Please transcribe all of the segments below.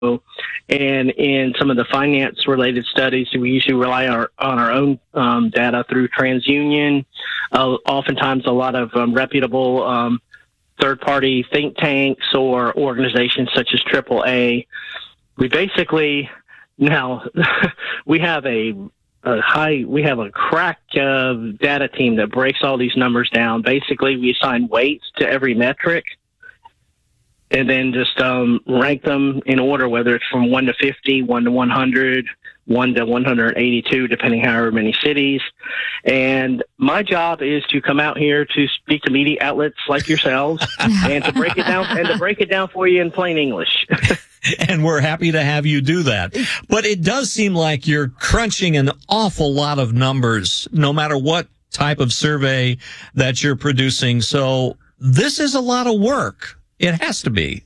And in some of the finance-related studies, we usually rely on our own data through TransUnion. Oftentimes, a lot of reputable third-party think tanks or organizations such as AAA. We basically now we have a crack data team that breaks all these numbers down. Basically, we assign weights to every metric, and then just rank them in order, whether it's from 1 to 50, 1 to 100, 1 to 182, depending however many cities. And my job is to come out here to speak to media outlets like yourselves and to break it down for you in plain English. And we're happy to have you do that. But it does seem like you're crunching an awful lot of numbers, no matter what type of survey that you're producing. So this is a lot of work. It has to be.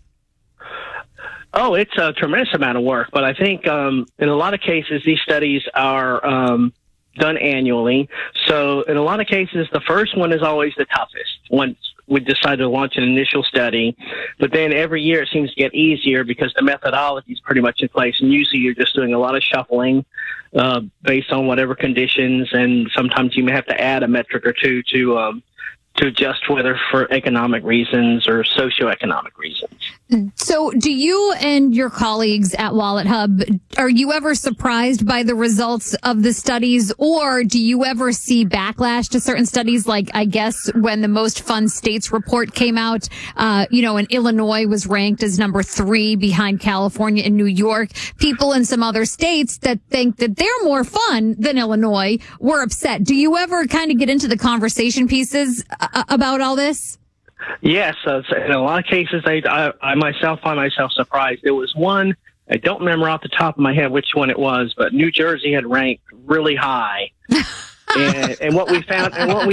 Oh, it's a tremendous amount of work. But I think in a lot of cases, these studies are done annually. So in a lot of cases, the first one is always the toughest once we decide to launch an initial study. But then every year it seems to get easier because the methodology is pretty much in place. And usually you're just doing a lot of shuffling based on whatever conditions. And sometimes you may have to add a metric or two to adjust, whether for economic reasons or socioeconomic reasons. So do you and your colleagues at WalletHub, are you ever surprised by the results of the studies, or do you ever see backlash to certain studies? Like, I guess when the Most Fun States report came out, and Illinois was ranked as number 3 behind California and New York. People in some other states that think that they're more fun than Illinois were upset. Do you ever kind of get into the conversation pieces about all this? Yes, in a lot of cases, I myself find myself surprised. There was one, I don't remember off the top of my head which one it was, but New Jersey had ranked really high. and what we found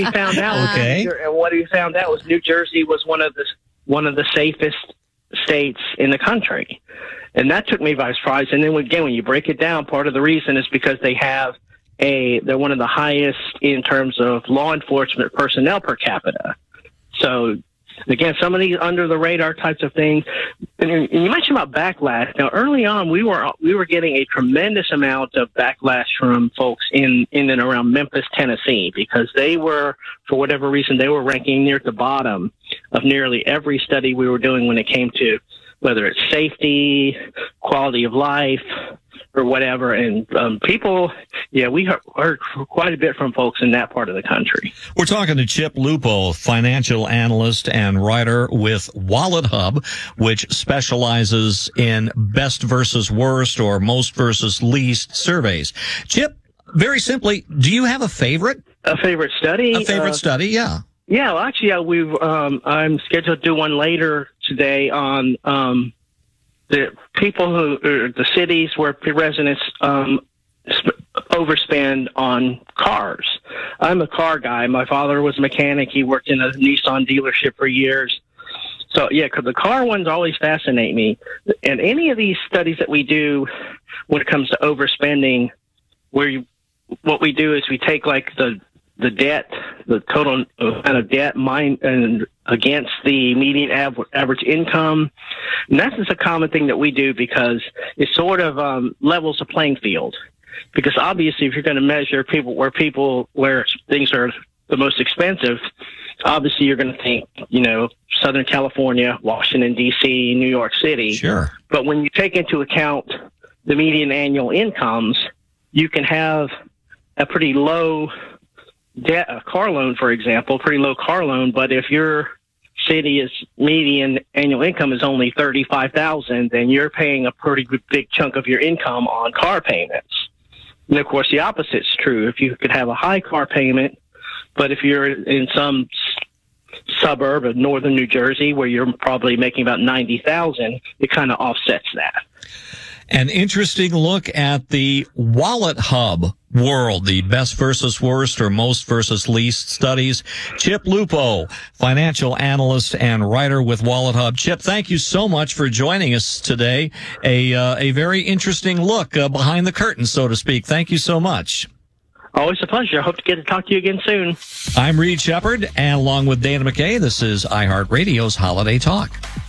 out was New Jersey was one of the safest states in the country, and that took me by surprise. And then again, when you break it down, part of the reason is because they're one of the highest in terms of law enforcement personnel per capita. So, again, some of these under the radar types of things. And you mentioned about backlash. Now, early on, we were getting a tremendous amount of backlash from folks in and around Memphis, Tennessee, because they were, for whatever reason, they were ranking near the bottom of nearly every study we were doing when it came to whether it's safety, quality of life, or whatever. And we heard quite a bit from folks in that part of the country. We're talking to Chip Lupo, financial analyst and writer with WalletHub, which specializes in best versus worst or most versus least surveys. Chip, very simply, do you have a favorite? A favorite study? A favorite study, yeah. Yeah, well, actually, I'm scheduled to do one later today on the cities where residents overspend on cars. I'm a car guy. My father was a mechanic. He worked in a Nissan dealership for years. So, yeah, because the car ones always fascinate me. And any of these studies that we do when it comes to overspending, what we do is we take like the debt, the total amount of debt and against the median average income. And that's just a common thing that we do because it sort of levels the playing field. Because obviously, if you're going to measure where things are the most expensive, obviously you're going to think, Southern California, Washington, D.C., New York City. Sure. But when you take into account the median annual incomes, you can have a pretty low debt, a car loan, for example, pretty low car loan. But if your city's median annual income is only $35,000, then you're paying a pretty big chunk of your income on car payments. And of course, the opposite's true. If you could have a high car payment, but if you're in some suburb of northern New Jersey where you're probably making about $90,000, it kind of offsets that. An interesting look at the WalletHub world, the best versus worst or most versus least studies. Chip Lupo, financial analyst and writer with WalletHub. Chip, thank you so much for joining us today. A very interesting look behind the curtain, so to speak. Thank you so much. Always a pleasure. I hope to get to talk to you again soon. I'm Reed Shepard, and along with Dana McKay, this is iHeartRadio's Holiday Talk.